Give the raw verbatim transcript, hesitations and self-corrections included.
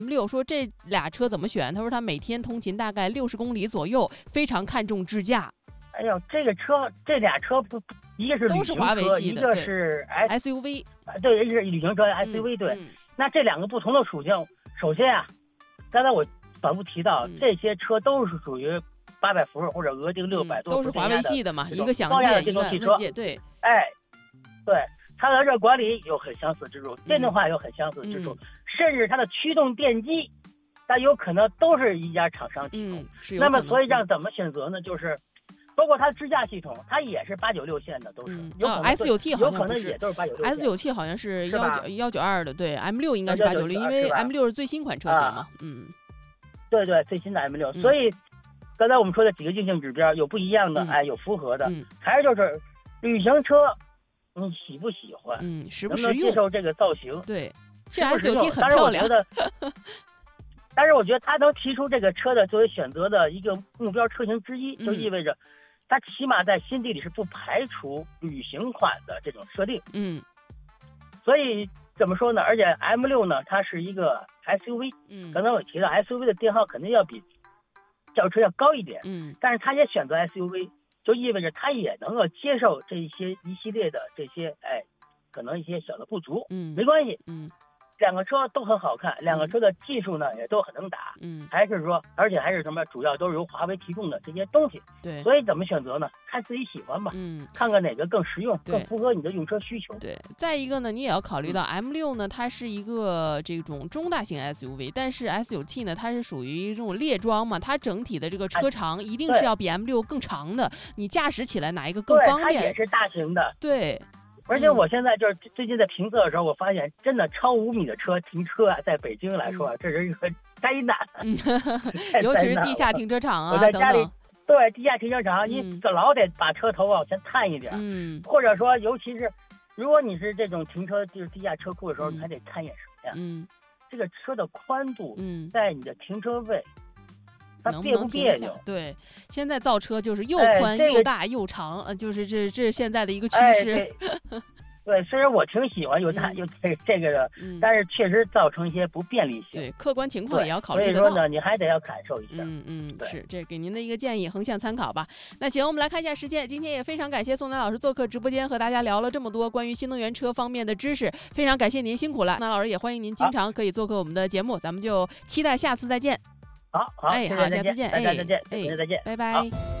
六说这俩车怎么选？他说他每天通勤大概六十公里左右，非常看重智驾。 哎呦，这个车这俩车不，一个是都是华为系的， 一个是 S U V， 对，一个是旅行车 S U V，、嗯、对、嗯。那这两个不同的属性，首先啊，刚才我反复提到，嗯、这些车都是属于八百伏或者额定六百多、 嗯，都是华为系的嘛，一个详介， 一个汽车， 对， 哎，对，它的热管理有很相似之处，电动化有很相似之处，嗯、甚至它的驱动电机，它有可能都是一家厂商提供。 嗯、是那么，所以让怎么选择呢？就是包括它支架系统，它也是八九六线的，都是。 嗯、 有可能、 哦、S 九 T 好像有可能也都是八九六。 S 九 T 好像是幺九幺九二的，对 ，M 六应该是八九六，因为 M 六是最新款车型嘛。啊、嗯， 对对，最新的 M 六、嗯，所以刚才我们说的几个硬性指标有不一样的， 嗯、 哎，有符合的， 嗯、 还是就是旅行车，你喜不喜欢？ 嗯，实不实用？能不能接受这个造型？ 对， 其实 S 九 T 很漂亮。 但是我觉得他能提出这个车的作为选择的一个目标车型之一，就意味着它起码在心底里是不排除旅行款的这种设定。 嗯， 所以怎么说呢？而且 M 六呢，它是一个 S U V。 嗯， 刚才我提到 S U V 的电耗肯定要比轿车要高一点。 嗯， 但是它也选择 S U V， 就意味着它也能够接受这一些一系列的这些哎，可能一些小的不足。 嗯， 没关系。 嗯。 两个车都很好看，两个车的技术呢、嗯、也都很能打， 嗯， 还是说，而且还是什么，主要都是由华为提供的这些东西， 对， 所以怎么选择呢？看自己喜欢吧， 嗯， 看看哪个更实用，更符合你的用车需求。 对，再一个呢，你也要考虑到 M 六呢，它是一个这种中大型 S U V， 但是 S 九 T 呢，它是属于这种列装嘛，它整体的这个车长一定是要比 M 六更长的，你驾驶起来哪一个更方便？ 对，它也是大型的， 对。 而且我现在就是最近在评测的时候，我发现真的超五米的车停车啊，在北京来说啊，嗯、这是一个灾难。 嗯，尤其是地下停车场啊， 我在家里， 等等对地下停车场， 嗯、 你老得把车头往前探一点， 嗯， 或者说，尤其是如果你是这种停车就是地下车库的时候， 嗯、 你还得看一眼什么呀？ 嗯， 这个车的宽度， 嗯， 在你的停车位。它能不别不别扭？ 对，现在造车就是又宽、 哎这个、 又大又长，呃，就是这这是现在的一个趋势。 哎、对, 对，虽然我挺喜欢有它、嗯、有这这个的、 嗯， 但是确实造成一些不便利性。 对，客观情况也要考虑得到。 所以说呢，你还得要感受一下。 嗯嗯，是，这给您的一个建议，横向参考吧。那行，我们来看一下时间。今天也非常感谢宋楠老师做客直播间，和大家聊了这么多关于新能源车方面的知识，非常感谢您，辛苦了。宋楠老师也欢迎您经常可以做客我们的节目，咱们就期待下次再见。 好好， 哎，好，下次见， 大家再见， 哎， 再见， 拜拜。